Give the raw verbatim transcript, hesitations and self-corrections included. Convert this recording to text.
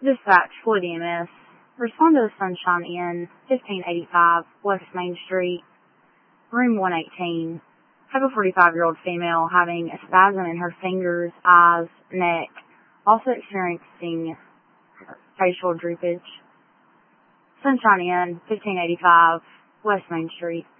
Dispatch, Floyd E M S. Respond to the Sunshine Inn, fifteen eighty-five West Main Street, room one eighteen. Have a forty-five-year-old female having a spasm in her fingers, eyes, neck, also experiencing facial droopage. Sunshine Inn, fifteen eighty-five West Main Street.